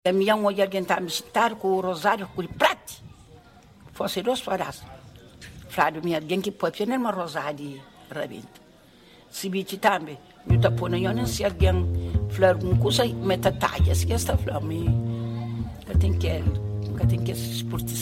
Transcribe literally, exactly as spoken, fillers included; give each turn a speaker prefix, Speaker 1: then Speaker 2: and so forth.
Speaker 1: A minha mulher que está me citar com o rosário com o prato. Fosse dois parados. Flávio, minha alguém que pode ter uma rosário rabento. Se bicho também, eu estou pondo eu não sei alguém flor com coisa metatalha, se esta flor me, que tem que, que tem que se